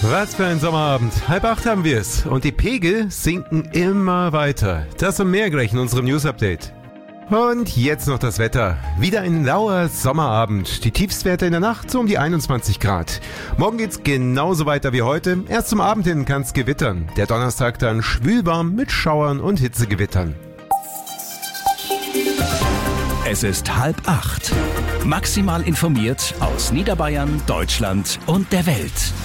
Was für ein Sommerabend. 7:30 haben wir es. Und die Pegel sinken immer weiter. Das und mehr gleich in unserem News-Update. Und jetzt noch das Wetter. Wieder ein lauer Sommerabend. Die Tiefstwerte in der Nacht so um die 21 Grad. Morgen geht's genauso weiter wie heute. Erst zum Abend hin kann's gewittern. Der Donnerstag dann schwülwarm mit Schauern und Hitzegewittern. Es ist 7:30. Maximal informiert aus Niederbayern, Deutschland und der Welt.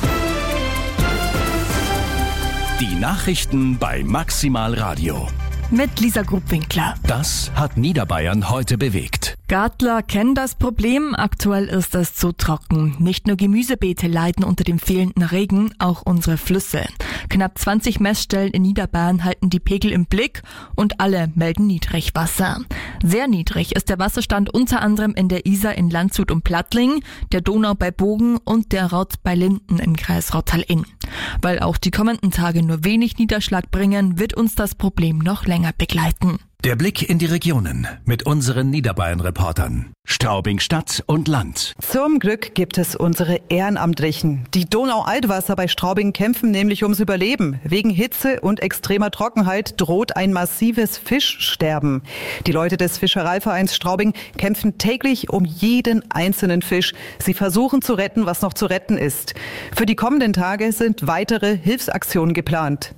Die Nachrichten bei Maximal Radio. Mit Lisa Grubwinkler. Das hat Niederbayern heute bewegt. Gartler kennen das Problem, aktuell ist es zu trocken. Nicht nur Gemüsebeete leiden unter dem fehlenden Regen, auch unsere Flüsse. Knapp 20 Messstellen in Niederbayern halten die Pegel im Blick und alle melden Niedrigwasser. Sehr niedrig ist der Wasserstand unter anderem in der Isar in Landshut und Plattling, der Donau bei Bogen und der Rott bei Linden im Kreis Rottal-Inn. Weil auch die kommenden Tage nur wenig Niederschlag bringen, wird uns das Problem noch länger begleiten. Der Blick in die Regionen mit unseren Niederbayern-Reportern. Straubing Stadt und Land. Zum Glück gibt es unsere Ehrenamtlichen. Die Donau-Altwasser bei Straubing kämpfen nämlich ums Überleben. Wegen Hitze und extremer Trockenheit droht ein massives Fischsterben. Die Leute des Fischereivereins Straubing kämpfen täglich um jeden einzelnen Fisch. Sie versuchen zu retten, was noch zu retten ist. Für die kommenden Tage sind weitere Hilfsaktionen geplant.